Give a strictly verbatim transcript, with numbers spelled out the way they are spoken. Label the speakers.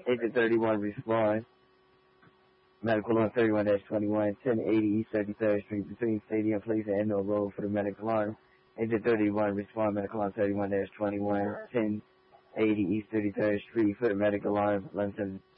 Speaker 1: Agent thirty-one, respond. Medical alarm thirty-one dash twenty-one, ten eighty East thirty-third Street, between Stadium Place and Endo Road for the medical alarm. Agent thirty-one, respond. Medical alarm thirty-one dash twenty-one, ten eighty East thirty-third Street for the medical alarm. eleven seventy